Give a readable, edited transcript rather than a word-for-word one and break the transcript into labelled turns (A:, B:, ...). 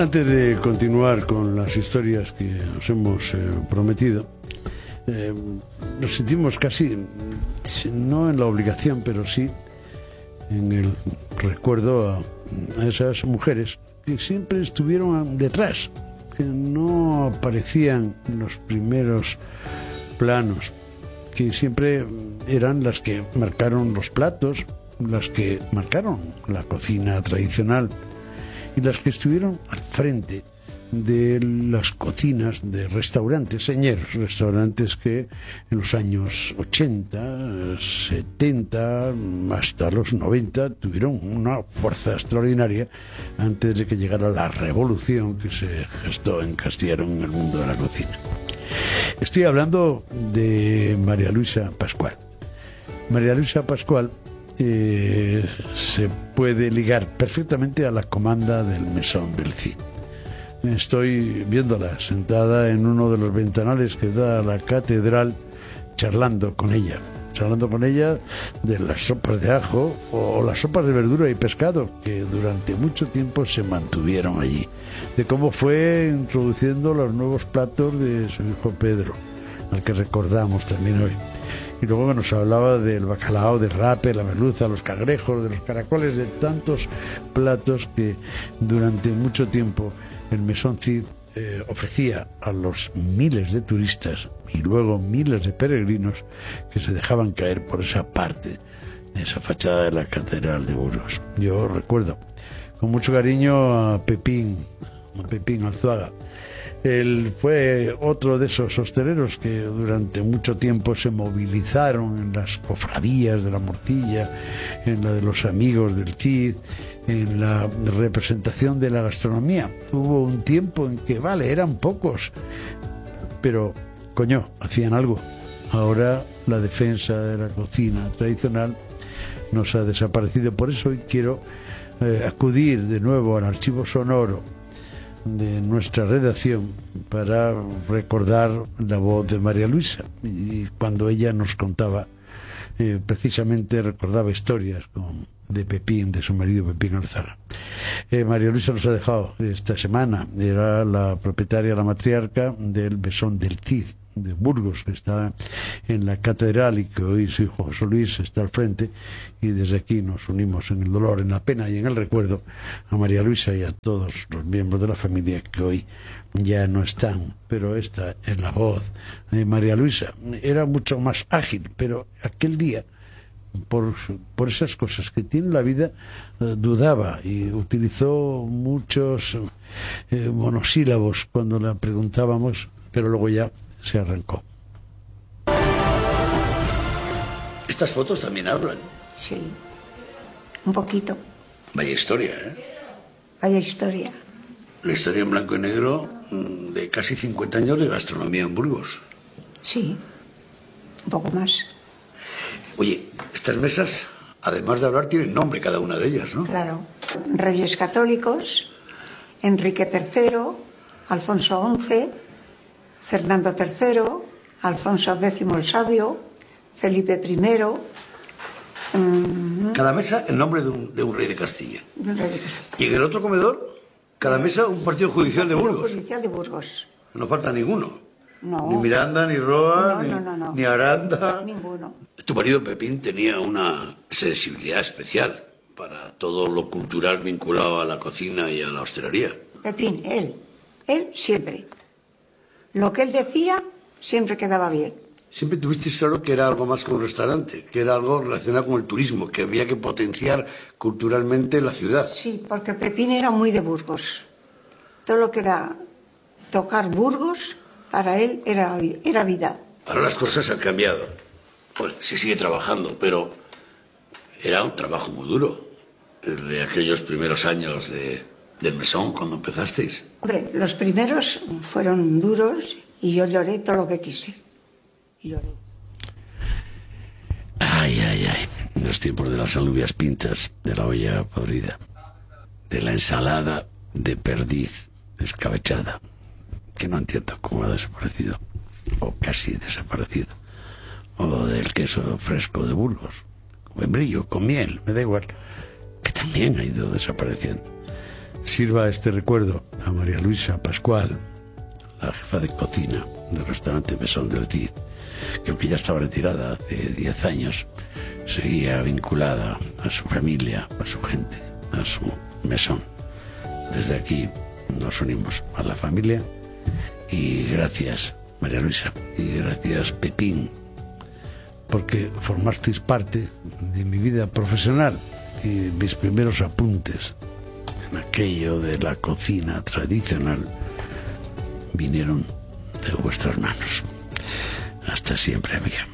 A: Antes de continuar con las historias que os hemos prometido, nos sentimos casi, no en la obligación, pero sí en el recuerdo a esas mujeres que siempre estuvieron detrás, que no aparecían en los primeros planos, que siempre eran las que marcaron los platos, las que marcaron la cocina tradicional y las que estuvieron al frente de las cocinas de restaurantes señeros, restaurantes que en los años 80, 70, hasta los 90 tuvieron una fuerza extraordinaria antes de que llegara la revolución que se gestó en Castilla en el mundo de la cocina. Estoy hablando de María Luisa Pascual. María Luisa Pascual se puede ligar perfectamente a la comanda del Mesón del Cid. Estoy viéndola sentada en uno de los ventanales que da a la catedral, charlando con ella de las sopas de ajo o las sopas de verdura y pescado que durante mucho tiempo se mantuvieron allí, de cómo fue introduciendo los nuevos platos de su hijo Pedro, al que recordamos también hoy. Y luego nos hablaba del bacalao, del rape, la merluza, los cangrejos, de los caracoles, de tantos platos que durante mucho tiempo el Mesón Cid ofrecía a los miles de turistas y luego miles de peregrinos que se dejaban caer por esa parte de esa fachada de la Catedral de Burgos. Yo recuerdo con mucho cariño a Pepín Arzuaga. Él fue otro de esos hosteleros que durante mucho tiempo se movilizaron en las cofradías de la Morcilla, en la de los amigos del Cid, en la representación de la gastronomía. Hubo un tiempo en que, eran pocos, pero, hacían algo. Ahora la defensa de la cocina tradicional nos ha desaparecido. Por eso hoy quiero acudir de nuevo al archivo sonoro de nuestra redacción para recordar la voz de María Luisa, y cuando ella nos contaba precisamente recordaba historias de Pepín, de su marido Pepín Arzuaga. María Luisa nos ha dejado esta semana. Era la propietaria, la matriarca del Mesón del Cid de Burgos, que está en la catedral y que hoy su hijo José Luis está al frente, y desde aquí nos unimos en el dolor, en la pena y en el recuerdo a María Luisa y a todos los miembros de la familia que hoy ya no están, pero esta es la voz de María Luisa. Era mucho más ágil, pero aquel día, por esas cosas que tiene la vida, dudaba y utilizó muchos monosílabos cuando la preguntábamos, pero luego ya se arrancó. Estas fotos también hablan.
B: Sí, un poquito.
A: Vaya historia, ¿eh?
B: Vaya historia.
A: La historia en blanco y negro de casi 50 años de gastronomía en Burgos.
B: Sí, un poco más.
A: Oye, estas mesas, además de hablar, tienen nombre cada una de ellas, ¿no?
B: Claro. Reyes Católicos, Enrique III, Alfonso XI, Fernando III, Alfonso X el Sabio, Felipe I.
A: Cada mesa el nombre de un rey de Castilla.
B: De un rey de Castilla.
A: Y en el otro comedor, cada mesa un partido judicial de Burgos.
B: Partido judicial de Burgos.
A: No falta ninguno.
B: No.
A: Ni Miranda, ni Roa,
B: No.
A: ni Aranda.
B: Ninguno.
A: Tu marido Pepín tenía una sensibilidad especial para todo lo cultural vinculado a la cocina y a la hostelería.
B: Pepín, él siempre. Lo que él decía siempre quedaba bien.
A: Siempre tuvisteis claro que era algo más que un restaurante, que era algo relacionado con el turismo, que había que potenciar culturalmente la ciudad.
B: Sí, porque Pepín era muy de Burgos. Todo lo que era tocar Burgos, para él era vida.
A: Ahora las cosas han cambiado. Pues se sigue trabajando, pero era un trabajo muy duro. De aquellos primeros años del Mesón, cuando empezasteis.
B: Hombre, los primeros fueron duros y yo lloré todo lo que quise. Lloré.
A: Ay. Los tiempos de las alubias pintas, de la olla podrida, de la ensalada de perdiz escabechada, que no entiendo cómo ha desaparecido, o casi desaparecido, o del queso fresco de Burgos, con membrillo, con miel, me da igual, que también ha ido desapareciendo. sirva este recuerdo a María Luisa Pascual, la jefa de cocina del restaurante Mesón del Cid, que aunque ya estaba retirada hace 10 años, seguía vinculada a su familia, a su gente, a su mesón. Desde aquí nos unimos a la familia y gracias, María Luisa, y gracias, Pepín, porque formasteis parte de mi vida profesional y mis primeros apuntes en aquello de la cocina tradicional vinieron de vuestras manos. Hasta siempre, amiga.